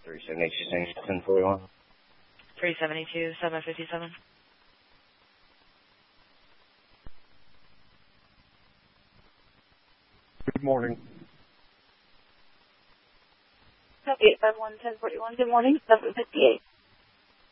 372, 1041. 372, 757. Good morning. 851, 1041. Good morning, 758.